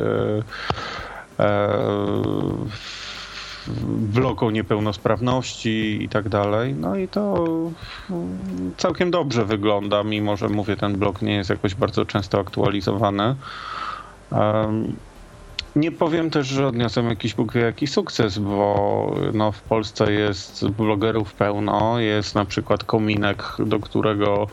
blog o niepełnosprawności i tak dalej. No i to całkiem dobrze wygląda, mimo że mówię, ten blog nie jest jakoś bardzo często aktualizowany. Um, nie powiem też, że odniosłem jakiś Bóg wie jaki sukces, bo no, w Polsce jest blogerów pełno. Jest na przykład Kominek, do którego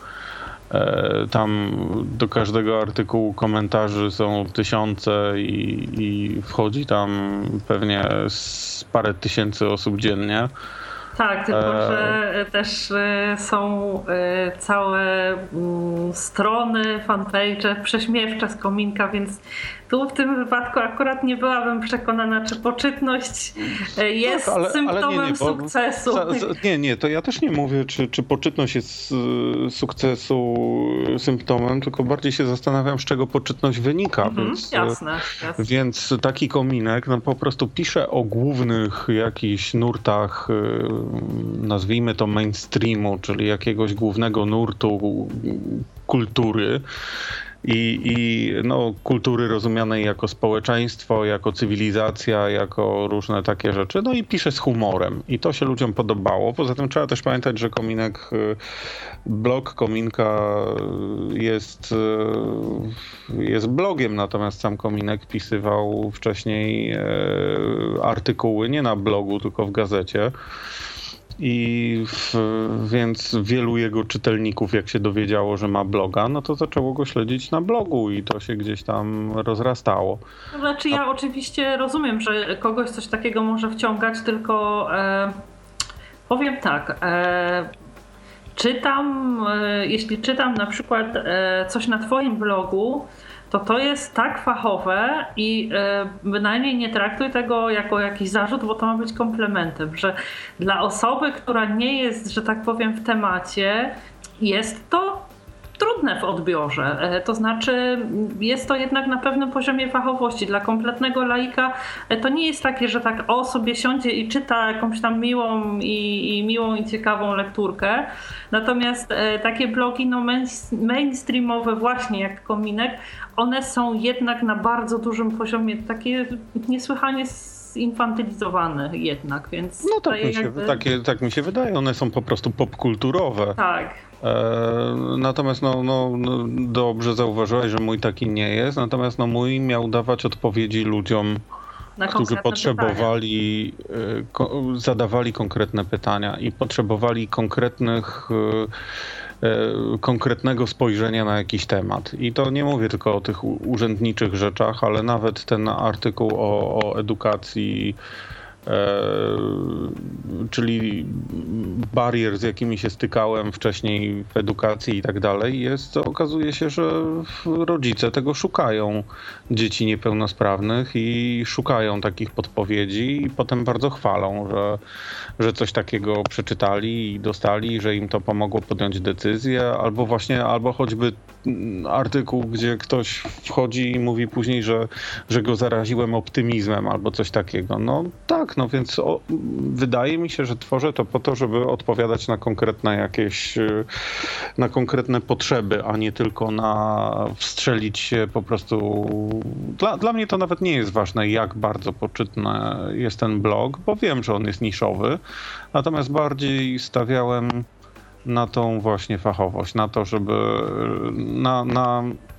tam do każdego artykułu komentarzy są tysiące i, i wchodzi tam pewnie z parę tysięcy osób dziennie. Tak, tylko że też są całe strony, fanpage, prześmiewcze z Kominka, więc tu w tym wypadku akurat nie byłabym przekonana, czy poczytność jest tak, ale, symptomem ale nie, nie, sukcesu. Za, za, nie, nie, to ja też nie mówię, czy, czy poczytność jest sukcesu symptomem, tylko bardziej się zastanawiam, z czego poczytność wynika. Mhm, więc, jasne, jasne. Więc taki Kominek no, po prostu pisze o głównych jakichś nurtach, nazwijmy to mainstreamu, czyli jakiegoś głównego nurtu kultury. I, i no, kultury rozumianej jako społeczeństwo, jako cywilizacja, jako różne takie rzeczy. No i pisze z humorem. I to się ludziom podobało. Poza tym trzeba też pamiętać, że Kominek, blog Kominka jest, jest blogiem, natomiast sam Kominek pisywał wcześniej artykuły nie na blogu, tylko w gazecie. I w, więc wielu jego czytelników, jak się dowiedziało, że ma bloga, no to zaczęło go śledzić na blogu i to się gdzieś tam rozrastało. Znaczy ja A... oczywiście rozumiem, że kogoś coś takiego może wciągać, tylko e, powiem tak, e, czytam, e, jeśli czytam na przykład e, coś na twoim blogu, to to jest tak fachowe i y, bynajmniej nie traktuj tego jako jakiś zarzut, bo to ma być komplementem, że dla osoby, która nie jest, że tak powiem, w temacie, jest to trudne w odbiorze. To znaczy jest to jednak na pewnym poziomie fachowości. Dla kompletnego laika to nie jest takie, że tak o sobie siądzie i czyta jakąś tam miłą i, i miłą i ciekawą lekturkę. Natomiast takie blogi no mainstreamowe właśnie jak Kominek, one są jednak na bardzo dużym poziomie, takie niesłychanie zinfantylizowane jednak, więc... No tak mi, się, jakby... takie, tak mi się wydaje, one są po prostu popkulturowe. Tak. E, natomiast no, no, no, dobrze zauważyłeś, że mój taki nie jest, natomiast no, mój miał dawać odpowiedzi ludziom, na którzy potrzebowali, pytania. Ko, zadawali konkretne pytania i potrzebowali konkretnych konkretnego spojrzenia na jakiś temat. I to nie mówię tylko o tych urzędniczych rzeczach, ale nawet ten artykuł o, o edukacji, e, czyli barier, z jakimi się stykałem wcześniej w edukacji i tak dalej, jest, okazuje się, że rodzice tego szukają, dzieci niepełnosprawnych, i szukają takich podpowiedzi i potem bardzo chwalą, że, że coś takiego przeczytali i dostali, że im to pomogło podjąć decyzję, albo właśnie, albo choćby artykuł, gdzie ktoś wchodzi i mówi później, że, że go zaraziłem optymizmem albo coś takiego. No tak, no więc o, wydaje mi się, że tworzę to po to, żeby odpowiadać na konkretne jakieś, na konkretne potrzeby, a nie tylko na wstrzelić się po prostu. Dla, dla mnie to nawet nie jest ważne, jak bardzo poczytny jest ten blog, bo wiem, że on jest niszowy, natomiast bardziej stawiałem na tą właśnie fachowość, na to, żeby na, na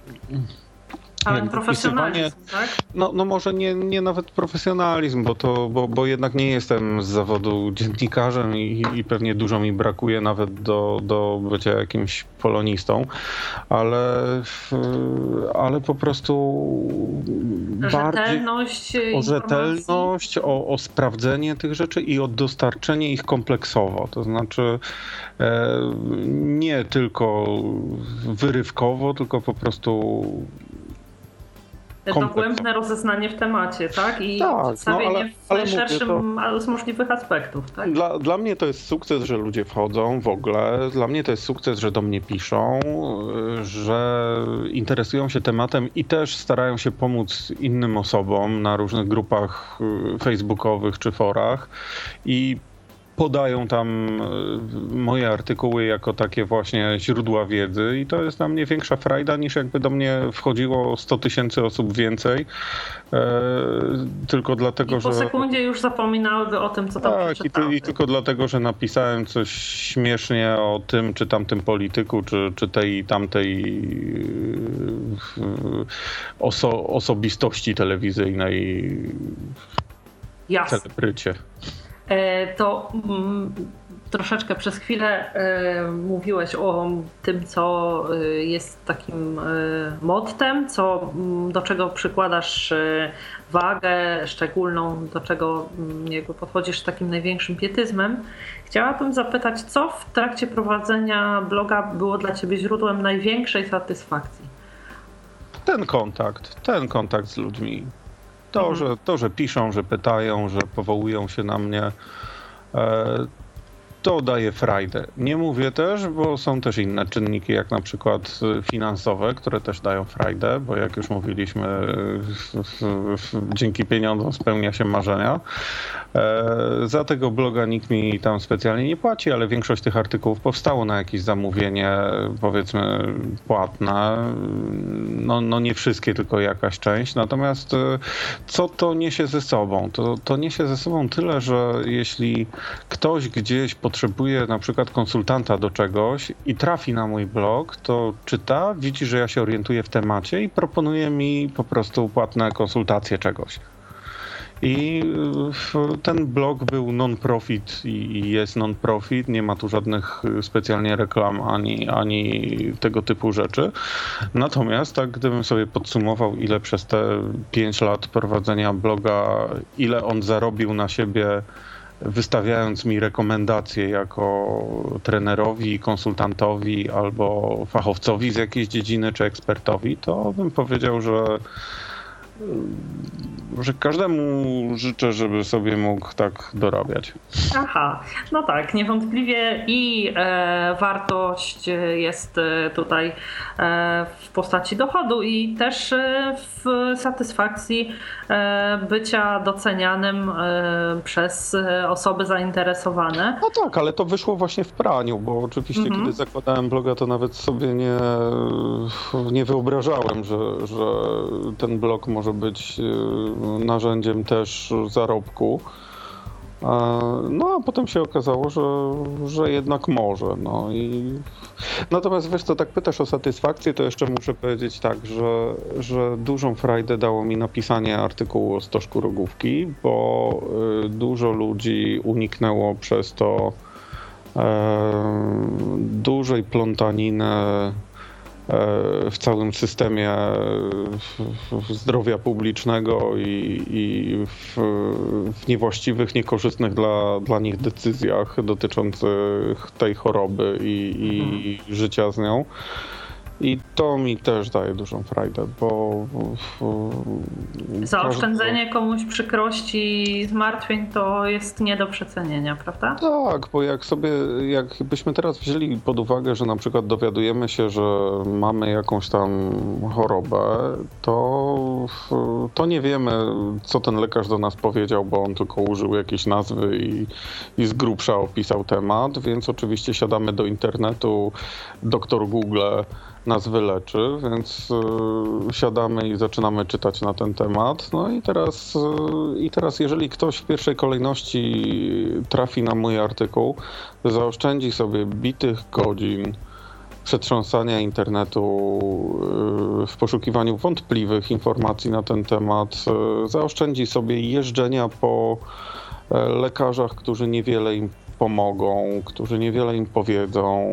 ale profesjonalizm, tak? No, no może nie, nie nawet profesjonalizm, bo, to, bo, bo jednak nie jestem z zawodu dziennikarzem i, i pewnie dużo mi brakuje nawet do, do bycia jakimś polonistą, ale, ale po prostu rzetelność, bardziej o rzetelność, o, o sprawdzenie tych rzeczy i o dostarczenie ich kompleksowo. To znaczy e, nie tylko wyrywkowo, tylko po prostu dogłębne rozeznanie w temacie, tak? I tak, przedstawienie no, ale, w najszerszym to, z możliwych aspektów, tak? Dla, dla mnie to jest sukces, że ludzie wchodzą w ogóle. Dla mnie to jest sukces, że do mnie piszą, że interesują się tematem i też starają się pomóc innym osobom na różnych grupach facebookowych czy forach i podają tam moje artykuły jako takie właśnie źródła wiedzy i to jest dla mnie większa frajda, niż jakby do mnie wchodziło sto tysięcy osób więcej, e, tylko dlatego, I po że... po sekundzie już zapominałyby o tym, co tam tak, przeczytały. i, i tylko dlatego, że napisałem coś śmiesznie o tym czy tamtym polityku, czy, czy tej tamtej oso, osobistości telewizyjnej, Jasne. celebrycie. To mm, troszeczkę przez chwilę y, mówiłeś o tym, co y, jest takim y, mottem, co, y, do czego przykładasz y, wagę szczególną, do czego y, jakby podchodzisz z takim największym pietyzmem. Chciałabym zapytać, co w trakcie prowadzenia bloga było dla ciebie źródłem największej satysfakcji? Ten kontakt, ten kontakt z ludźmi. To, mhm. że, to, że piszą, że pytają, że powołują się na mnie, e, to daje frajdę. Nie mówię też, bo są też inne czynniki, jak na przykład finansowe, które też dają frajdę, bo jak już mówiliśmy, w, w, w, dzięki pieniądzom spełnia się marzenia. E, za tego bloga nikt mi tam specjalnie nie płaci, ale większość tych artykułów powstało na jakieś zamówienie, powiedzmy, płatne. No, no nie wszystkie, tylko jakaś część. Natomiast co to niesie ze sobą? To, to niesie ze sobą tyle, że jeśli ktoś gdzieś potrzebuje na przykład konsultanta do czegoś i trafi na mój blog, to czyta, widzi, że ja się orientuję w temacie i proponuje mi po prostu płatne konsultacje czegoś. I ten blog był non-profit i jest non-profit, nie ma tu żadnych specjalnie reklam ani, ani tego typu rzeczy. Natomiast tak, gdybym sobie podsumował, ile przez te pięć lat prowadzenia bloga, ile on zarobił na siebie, wystawiając mi rekomendacje jako trenerowi, konsultantowi albo fachowcowi z jakiejś dziedziny czy ekspertowi, to bym powiedział, że że każdemu życzę, żeby sobie mógł tak dorabiać. Aha, no tak, niewątpliwie i e, wartość jest tutaj e, w postaci dochodu i też e, w satysfakcji e, bycia docenianym e, przez osoby zainteresowane. No tak, ale to wyszło właśnie w praniu, bo oczywiście mhm. kiedy zakładałem bloga, to nawet sobie nie, nie wyobrażałem, że, że ten blog może być narzędziem też zarobku. No a potem się okazało, że, że jednak może. No i... Natomiast wiesz co, tak pytasz o satysfakcję, to jeszcze muszę powiedzieć tak, że, że dużą frajdę dało mi napisanie artykułu o Stożku Rogówki, bo dużo ludzi uniknęło przez to e, dużej plątaniny w całym systemie zdrowia publicznego i, i w, w niewłaściwych, niekorzystnych dla, dla nich decyzjach dotyczących tej choroby i, i mhm. życia z nią. I to mi też daje dużą frajdę, bo... Zaoszczędzenie komuś przykrości i zmartwień to jest nie do przecenienia, prawda? Tak, bo jak sobie, jakbyśmy teraz wzięli pod uwagę, że na przykład dowiadujemy się, że mamy jakąś tam chorobę, to, to nie wiemy, co ten lekarz do nas powiedział, bo on tylko użył jakiejś nazwy i, i z grubsza opisał temat, więc oczywiście siadamy do internetu, doktor Google nas wyleczy, więc y, siadamy i zaczynamy czytać na ten temat. No i teraz, y, i teraz jeżeli ktoś w pierwszej kolejności trafi na mój artykuł, zaoszczędzi sobie bitych godzin przetrząsania internetu y, w poszukiwaniu wątpliwych informacji na ten temat, y, zaoszczędzi sobie jeżdżenia po y, lekarzach, którzy niewiele im pomogą, którzy niewiele im powiedzą.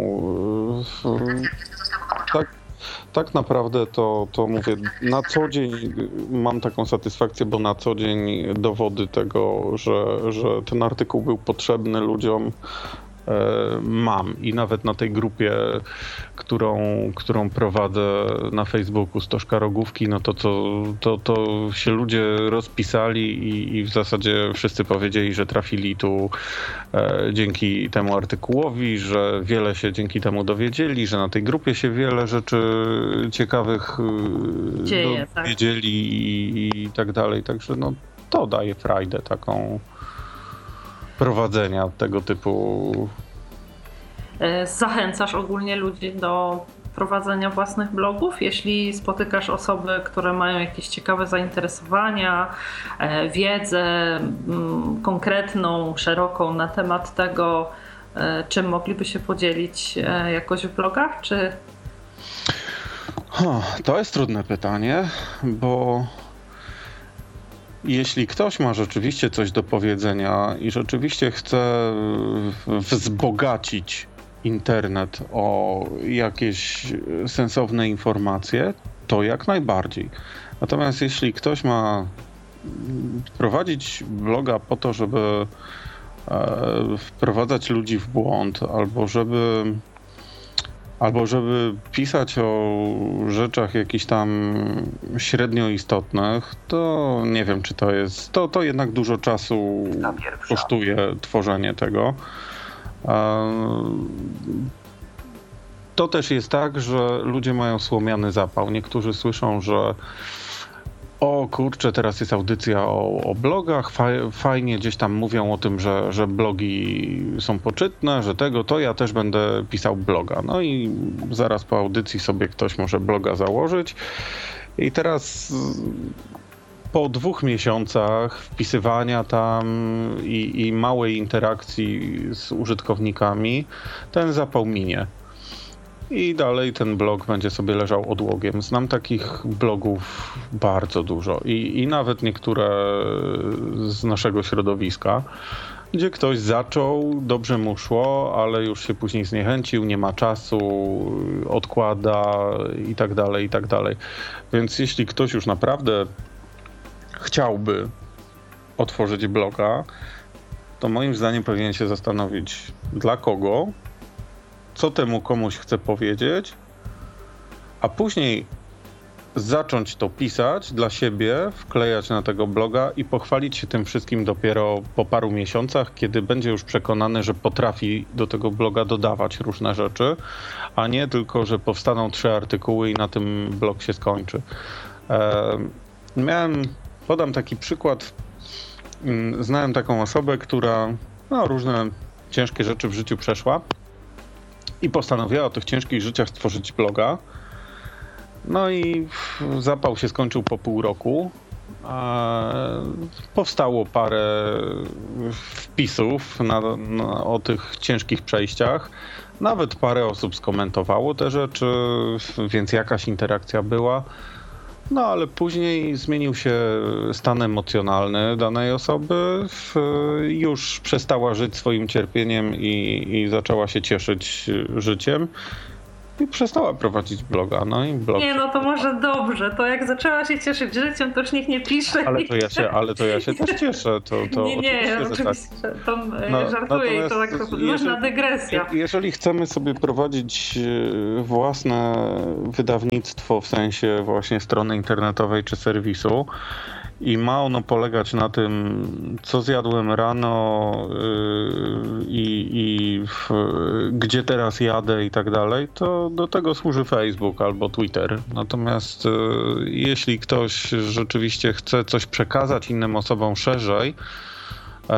Tak, tak naprawdę to, to mówię, na co dzień mam taką satysfakcję, bo na co dzień dowody tego, że, że ten artykuł był potrzebny ludziom, mam. I nawet na tej grupie, którą, którą prowadzę na Facebooku Stożka Rogówki, no to, to, to, to się ludzie rozpisali i, i w zasadzie wszyscy powiedzieli, że trafili tu e, dzięki temu artykułowi, że wiele się dzięki temu dowiedzieli, że na tej grupie się wiele rzeczy ciekawych dzieje, dowiedzieli tak. i, i tak dalej. Także no, to daje frajdę taką prowadzenia tego typu. Zachęcasz ogólnie ludzi do prowadzenia własnych blogów? Jeśli spotykasz osoby, które mają jakieś ciekawe zainteresowania, wiedzę konkretną, szeroką na temat tego, czym mogliby się podzielić jakoś w blogach, czy... To jest trudne pytanie, bo jeśli ktoś ma rzeczywiście coś do powiedzenia i rzeczywiście chce wzbogacić internet o jakieś sensowne informacje, to jak najbardziej. Natomiast jeśli ktoś ma prowadzić bloga po to, żeby wprowadzać ludzi w błąd, albo żeby Albo żeby pisać o rzeczach jakichś tam średnio istotnych, to nie wiem, czy to jest... To, to jednak dużo czasu kosztuje tworzenie tego. To też jest tak, że ludzie mają słomiany zapał. Niektórzy słyszą, że o kurczę, teraz jest audycja o, o blogach, fajnie gdzieś tam mówią o tym, że, że blogi są poczytne, że tego, to ja też będę pisał bloga. No i zaraz po audycji sobie ktoś może bloga założyć. I teraz po dwóch miesiącach wpisywania tam i, i małej interakcji z użytkownikami ten zapał minie. I dalej ten blog będzie sobie leżał odłogiem. Znam takich blogów bardzo dużo i, i nawet niektóre z naszego środowiska, gdzie ktoś zaczął, dobrze mu szło, ale już się później zniechęcił, nie ma czasu, odkłada i tak dalej, i tak dalej. Więc jeśli ktoś już naprawdę chciałby otworzyć bloga, to moim zdaniem powinien się zastanowić, dla kogo, co temu komuś chce powiedzieć, a później zacząć to pisać dla siebie, wklejać na tego bloga i pochwalić się tym wszystkim dopiero po paru miesiącach, kiedy będzie już przekonany, że potrafi do tego bloga dodawać różne rzeczy, a nie tylko, że powstaną trzy artykuły i na tym blog się skończy. E, miałem, podam taki przykład, znałem taką osobę, która no, różne ciężkie rzeczy w życiu przeszła i postanowiła o tych ciężkich życiach stworzyć bloga. No i zapał się skończył po pół roku. Powstało parę wpisów na, na, o tych ciężkich przejściach. Nawet parę osób skomentowało te rzeczy, więc jakaś interakcja była. No ale później zmienił się stan emocjonalny danej osoby. Już przestała żyć swoim cierpieniem i, i zaczęła się cieszyć życiem. I przestała prowadzić bloga, no i blog... Nie, no to może dobrze, to jak zaczęła się cieszyć życiem, to już niech nie pisze. Ale to ja się, ale to ja się też cieszę, to, to Nie, nie, oczywiście, oczywiście tak. To no, żartuję i to tak luźna dygresja. Jeżeli chcemy sobie prowadzić własne wydawnictwo, w sensie właśnie strony internetowej czy serwisu, i ma ono polegać na tym, co zjadłem rano yy, i w, gdzie teraz jadę i tak dalej, to do tego służy Facebook albo Twitter. Natomiast yy, jeśli ktoś rzeczywiście chce coś przekazać innym osobom szerzej yy,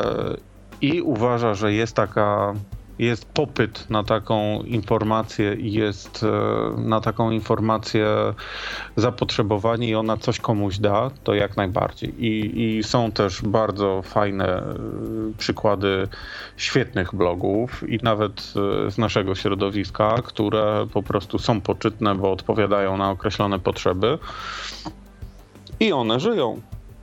i uważa, że jest taka jest popyt na taką informację i jest na taką informację zapotrzebowanie i ona coś komuś da, to jak najbardziej. I, i są też bardzo fajne przykłady świetnych blogów i nawet z naszego środowiska, które po prostu są poczytne, bo odpowiadają na określone potrzeby i one żyją.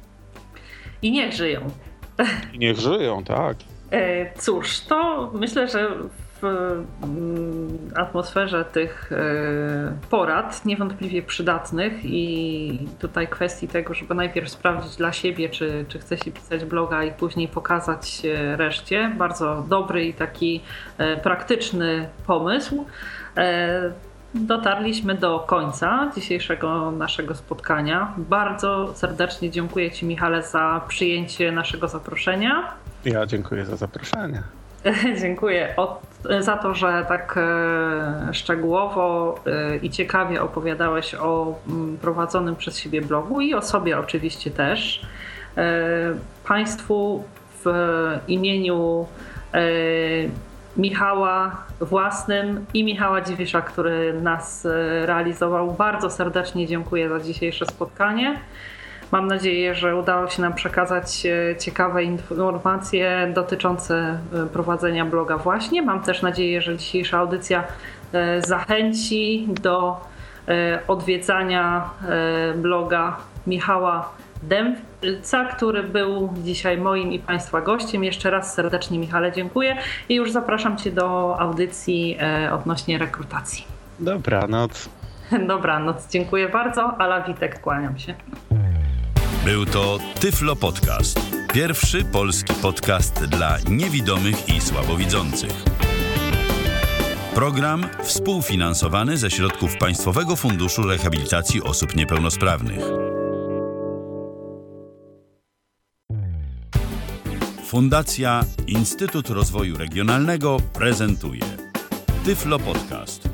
I niech żyją. I niech żyją, tak. Cóż, to myślę, że w atmosferze tych porad niewątpliwie przydatnych i tutaj kwestii tego, żeby najpierw sprawdzić dla siebie, czy, czy chce się pisać bloga i później pokazać reszcie. Bardzo dobry i taki praktyczny pomysł. Dotarliśmy do końca dzisiejszego naszego spotkania. Bardzo serdecznie dziękuję Ci, Michale, za przyjęcie naszego zaproszenia. Ja dziękuję za zaproszenie. Dziękuję od, za to, że tak e, szczegółowo e, i ciekawie opowiadałeś o m, prowadzonym przez siebie blogu i o sobie oczywiście też. E, Państwu w imieniu e, Michała własnym i Michała Dziwisza, który nas realizował, bardzo serdecznie dziękuję za dzisiejsze spotkanie. Mam nadzieję, że udało się nam przekazać ciekawe informacje dotyczące prowadzenia bloga właśnie. Mam też nadzieję, że dzisiejsza audycja zachęci do odwiedzania bloga Michała Dębca, który był dzisiaj moim i Państwa gościem. Jeszcze raz serdecznie, Michale, dziękuję i już zapraszam Cię do audycji odnośnie rekrutacji. Dobranoc. Dobranoc, dziękuję bardzo. Ala Witek, kłaniam się. Był to Tyflo Podcast. Pierwszy polski podcast dla niewidomych i słabowidzących. Program współfinansowany ze środków Państwowego Funduszu Rehabilitacji Osób Niepełnosprawnych. Fundacja Instytut Rozwoju Regionalnego prezentuje Tyflo Podcast.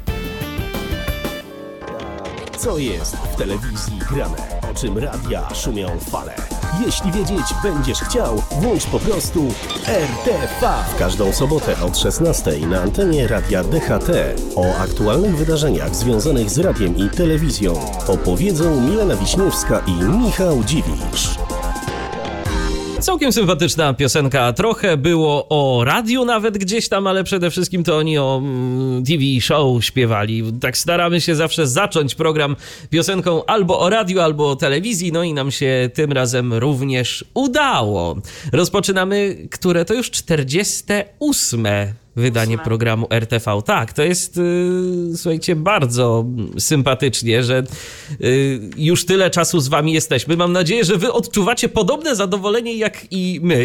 Co jest w telewizji grane? O czym radia szumią fale? Jeśli wiedzieć będziesz chciał, włącz po prostu R T V. W każdą sobotę od szesnastej na antenie Radia D H T o aktualnych wydarzeniach związanych z radiem i telewizją opowiedzą Milena Wiśniewska i Michał Dziwisz. Całkiem sympatyczna piosenka, trochę było o radiu nawet gdzieś tam, ale przede wszystkim to oni o mm, T V show śpiewali. Tak staramy się zawsze zacząć program piosenką albo o radiu, albo o telewizji, no i nam się tym razem również udało. Rozpoczynamy, które to już czterdzieste ósme wydanie programu R T V. Tak, to jest, yy, słuchajcie, bardzo sympatycznie, że yy, już tyle czasu z wami jesteśmy. Mam nadzieję, że wy odczuwacie podobne zadowolenie jak i my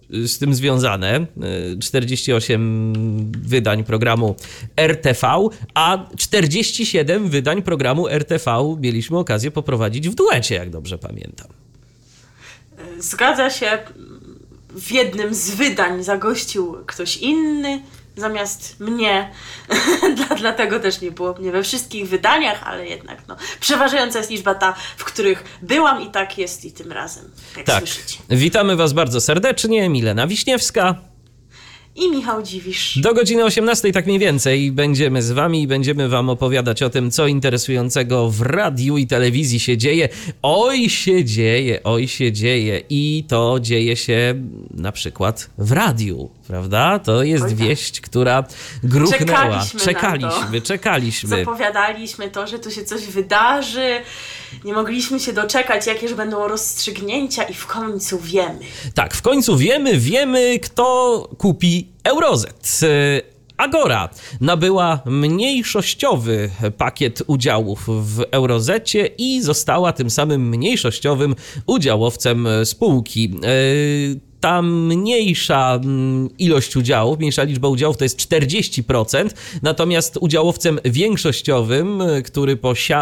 z tym związane. czterdzieści osiem wydań programu R T V, a czterdzieści siedem wydań programu R T V mieliśmy okazję poprowadzić w duecie, jak dobrze pamiętam. Zgadza się. W jednym z wydań zagościł ktoś inny zamiast mnie. Dlatego też nie było mnie we wszystkich wydaniach, ale jednak no, przeważająca jest liczba ta, w których byłam i tak jest i tym razem, jak tak. słyszycie. Witamy Was bardzo serdecznie. Milena Wiśniewska i Michał Dziwisz. Do godziny osiemnastej tak mniej więcej będziemy z wami i będziemy wam opowiadać o tym, co interesującego w radiu i telewizji się dzieje. Oj się dzieje, oj się dzieje i to dzieje się na przykład w radiu, prawda? To jest oj, tak. wieść, która gruchnęła. Czekaliśmy, czekaliśmy, czekaliśmy. Zapowiadaliśmy to, że tu się coś wydarzy. Nie mogliśmy się doczekać, jakież będą rozstrzygnięcia i w końcu wiemy. Tak, w końcu wiemy, wiemy, kto kupi Eurozet. Agora nabyła mniejszościowy pakiet udziałów w Eurozecie i została tym samym mniejszościowym udziałowcem spółki. Ta mniejsza ilość udziałów, mniejsza liczba udziałów to jest czterdzieści procent, natomiast udziałowcem większościowym, który posiada